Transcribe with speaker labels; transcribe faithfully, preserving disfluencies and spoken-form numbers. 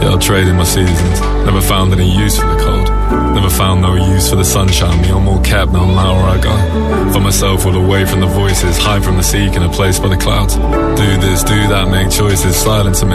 Speaker 1: Yeah, I'll trade in my seasons. Never found any use for the cold. Never found no use for the sunshine. Me, I'm all capped no matter where I go. For myself, all away from the voices. Hide from the seek in a place by the clouds. Do this, do that, make choices. Silence a